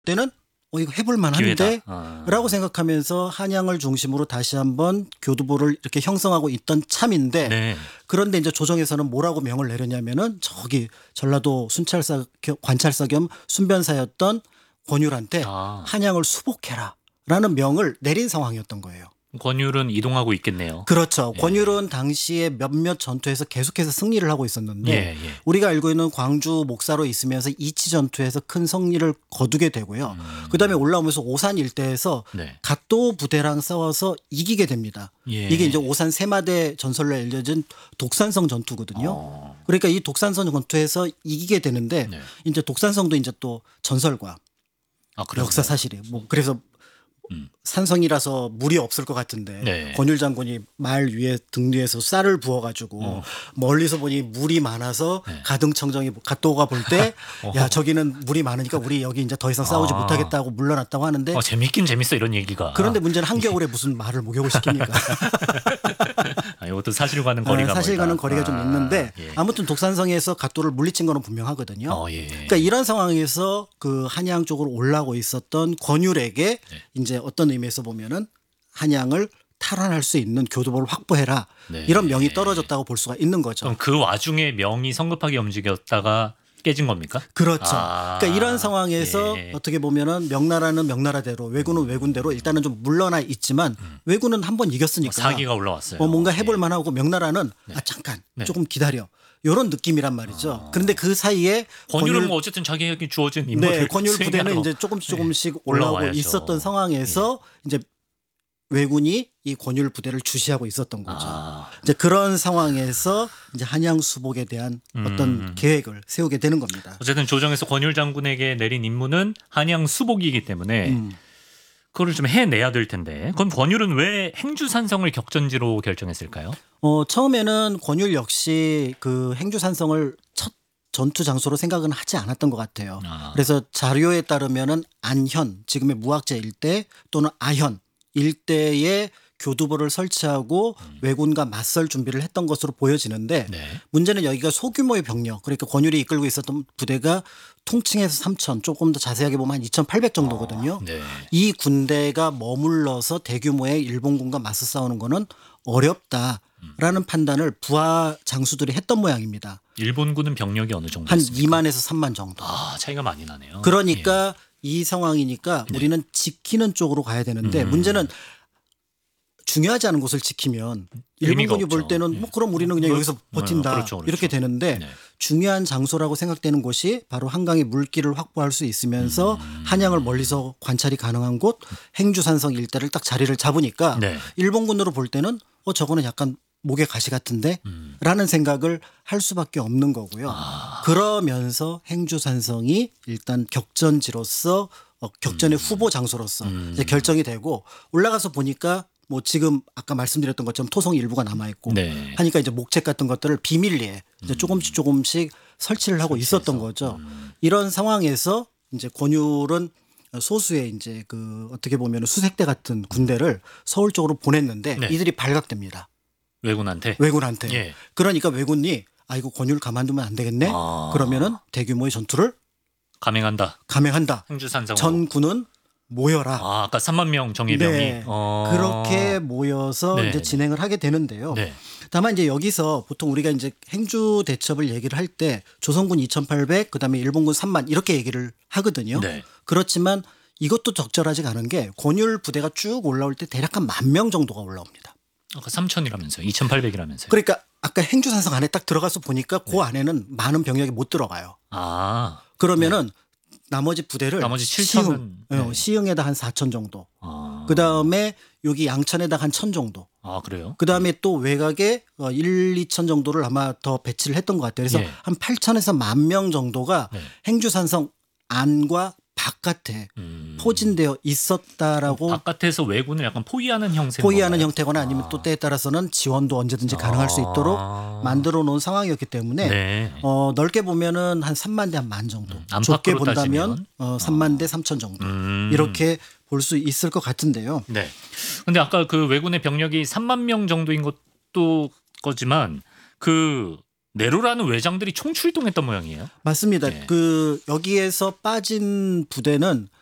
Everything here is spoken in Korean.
때는 이거 해볼 기회다. 만한데 라고 생각하면서 한양을 중심으로 다시 한번 교두보를 이렇게 형성하고 있던 참인데 네. 그런데 이제 조정에서는 뭐라고 명을 내렸냐면은 저기 전라도 관찰사 겸 순변사였던 권율한테 한양을 수복해라라는 명을 내린 상황이었던 거예요. 권율은 이동하고 있겠네요. 그렇죠. 예. 권율은 당시에 몇몇 전투에서 계속해서 승리를 하고 있었는데 예. 우리가 알고 있는 광주 목사로 있으면서 이치 전투에서 큰 승리를 거두게 되고요. 그다음에 올라오면서 오산 일대에서 네. 갓도 부대랑 싸워서 이기게 됩니다. 예. 이게 이제 오산 세마대 전설로 알려진 독산성 전투거든요. 그러니까 이 독산성 전투에서 이기게 되는데 네. 이제 독산성도 이제 또 전설과 역사 사실이에요. 뭐 그래서 산성이라서 물이 없을 것 같은데 네. 권율 장군이 말 위에 등 위에서 쌀을 부어가지고 멀리서 보니 물이 많아서 가등청정이 갓도가 볼 때 야 저기는 물이 많으니까 우리 여기 이제 더 이상 싸우지 못하겠다고 물러났다고 하는데 재밌긴 재밌어 이런 얘기가. 그런데 문제는 한겨울에 무슨 말을 목욕을 시킵니까? 이것도 사실과는 거리가 사실과는 거리가 좀 있는데 예. 아무튼 독산성에서 갓도를 물리친 거는 분명하거든요. 예. 그러니까 이런 상황에서 그 한양 쪽으로 올라오고 있었던 권율에게 이제 어떤 의미에서 보면은 한양을 탈환할 수 있는 교두보를 확보해라 이런 명이 떨어졌다고 볼 수가 있는 거죠. 그럼 그 와중에 명이 성급하게 움직였다가 깨진 겁니까? 그렇죠. 그러니까 이런 상황에서 어떻게 보면은 명나라는 명나라대로 왜군은 왜군대로 일단은 좀 물러나 있지만 왜군은 한번 이겼으니까 사기가 올라왔어요. 뭔가 해볼 만하고 명나라는 잠깐 조금 기다려. 이런 느낌이란 말이죠. 그런데 그 사이에 권율은 뭐 어쨌든 자기에게 주어진 임무를 권율 부대는 이제 조금씩 올라오고 올라와야죠. 있었던 상황에서 이제 왜군이 이 권율 부대를 주시하고 있었던 거죠. 이제 그런 상황에서 이제 한양 수복에 대한 어떤 계획을 세우게 되는 겁니다. 어쨌든 조정에서 권율 장군에게 내린 임무는 한양 수복이기 때문에 그거를 좀 해내야 될 텐데 그럼 권율은 왜 행주산성을 격전지로 결정했을까요? 처음에는 권율 역시 그 행주산성을 첫 전투 장소로 생각은 하지 않았던 것 같아요. 그래서 자료에 따르면은 안현 지금의 무학재 일대 또는 아현 일대에 교두보를 설치하고 왜군과 맞설 준비를 했던 것으로 보여지는데 문제는 여기가 소규모의 병력 그러니까 권율이 이끌고 있었던 부대가 통칭해서 3,000 조금 더 자세하게 보면 한 2,800 정도거든요. 이 군대가 머물러서 대규모의 일본군과 맞서 싸우는 거는 어렵다라는 판단을 부하 장수들이 했던 모양입니다. 일본군은 병력이 어느 정도 한 있습니까? 2만에서 3만 정도. 차이가 많이 나네요. 그러니까 이 상황이니까 우리는 지키는 쪽으로 가야 되는데 문제는 중요하지 않은 곳을 지키면 일본군이 볼 때는 뭐 그럼 우리는 그냥 여기서 버틴다 그렇죠. 이렇게 되는데 중요한 장소라고 생각되는 곳이 바로 한강의 물길을 확보할 수 있으면서 한양을 멀리서 관찰이 가능한 곳 행주산성 일대를 딱 자리를 잡으니까 일본군으로 볼 때는 저거는 약간 목의 가시 같은데 라는 생각을 할 수밖에 없는 거고요. 그러면서 행주산성이 일단 격전지로서 격전의 후보 장소로서 이제 결정이 되고 올라가서 보니까 뭐 지금 아까 말씀드렸던 것처럼 토성 일부가 남아있고 하니까 이제 목책 같은 것들을 비밀리에 이제 조금씩 설치를 하고 있었던 거죠. 이런 상황에서 이제 권율은 소수의 이제 그 어떻게 보면 수색대 같은 군대를 서울 쪽으로 보냈는데 이들이 발각됩니다. 왜군한테. 그러니까 왜군이 이거 권율 가만두면 안 되겠네. 그러면은 대규모의 전투를 감행한다. 행주산성으로. 전군은 모여라. 아까 3만 명 정예병이 그렇게 모여서 이제 진행을 하게 되는데요. 다만 이제 여기서 보통 우리가 이제 행주 대첩을 얘기를 할 때 조선군 2,800 그다음에 일본군 3만 이렇게 얘기를 하거든요. 그렇지만 이것도 적절하지가 않은 게 권율 부대가 쭉 올라올 때 대략 한 10,000명 정도가 올라옵니다. 아까 3,000이라면서요. 2,800이라면서요. 그러니까 아까 행주산성 안에 딱 들어가서 보니까 그 안에는 많은 병력이 못 들어가요. 그러면은 나머지 부대를 나머지 7,000은 시흥에다 한 4,000 정도. 그다음에 여기 양천에다 한 1,000 정도. 그래요? 그다음에 또 외곽에 1, 2천 정도를 아마 더 배치를 했던 것 같아요. 그래서 한 8,000에서 10,000명 정도가 행주산성 안과 바깥에 포진되어 있었다라고. 바깥에서 왜군을 약간 포위하는 형태거나 아니면 또 때에 따라서는 지원도 언제든지 가능할 수 있도록 만들어 놓은 상황이었기 때문에 넓게 보면은 한 3만 대 한 만 정도. 좁게 본다면 3만 대 3천 정도. 이렇게 볼 수 있을 것 같은데요. 근데 아까 그 왜군의 병력이 3만 명 정도인 것도 거지만 그 내로라는 외장들이 총출동했던 모양이에요. 맞습니다. 그 여기에서 빠진 부대는